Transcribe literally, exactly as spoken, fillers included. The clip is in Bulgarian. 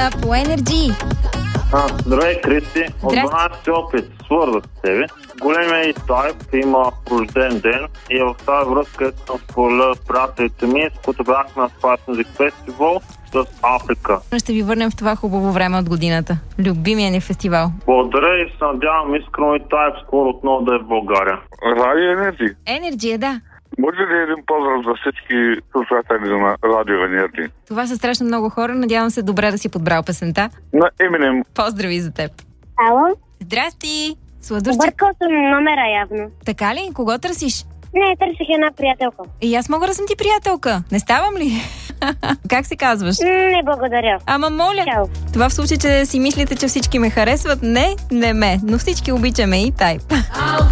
WhatsApp по Energy. А, здравей, Кристи. От дванадесети опит свързах с тебе. Големия и Тайп има рожден ден и в тази връзка искам да споделя приятелите ми, с които бях на Spice Music Festival с Африка. Ще ви върнем в това хубаво време от годината. Любимия ни фестивал. Благодаря и се надявам искрено и Тайп скоро отново да е в България. Радио Енерджи. Енерджи е, да. Може ли един поздрав за всички слушатели на Радио Енерджи? Това са страшно много хора. Надявам се добре да си подбрал песента. На Еминем. Поздрави за теб. Ало? Здрасти! Сладурче. Объркал съм номера явно. Така ли? Кого търсиш? Не, търсих една приятелка. И аз мога да съм ти приятелка. Не ставам ли? Как се казваш? Не, благодаря. Ама моля. Чао. Това в случай, че си мислите, че всички ме харесват. Не, не ме. Но всички обичаме и Тайп.